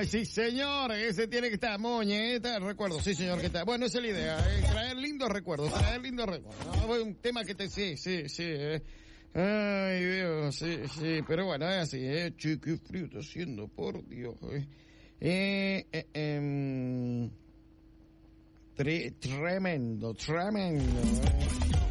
Ay, sí, señor, ese tiene que estar, moñeta, recuerdo, sí, señor, que está. Bueno, esa es la idea, traer lindos recuerdos. No, un tema que te, sí. Ay, Dios, sí, pero bueno, es así, che, qué frío está haciendo, por Dios, tremendo.